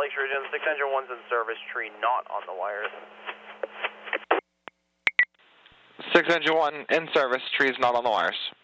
Phoenix Region, 6 Engine 1's in service, tree not on the wires. 6 Engine 1 in service, trees not on the wires.